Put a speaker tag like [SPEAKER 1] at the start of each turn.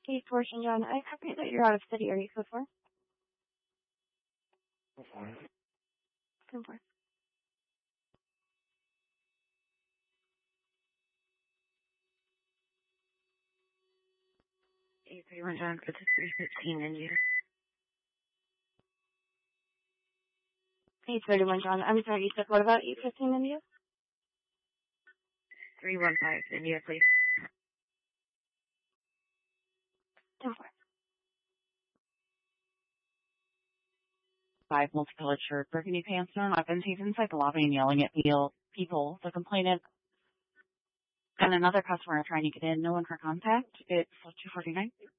[SPEAKER 1] Hey, Fortune John, I copy that you're out of city. Are you code 4? Code 4.
[SPEAKER 2] 831 John, it's 315 India.
[SPEAKER 1] 831 John, I'm sorry, you said what about 815 India?
[SPEAKER 2] 315 India, please.
[SPEAKER 1] 10-4.
[SPEAKER 3] 5 multicolored shirt, burgundy pants, no weapons. He's inside the lobby and yelling at people. The complainant and another customer are trying to get in. No one for contact. It's 249.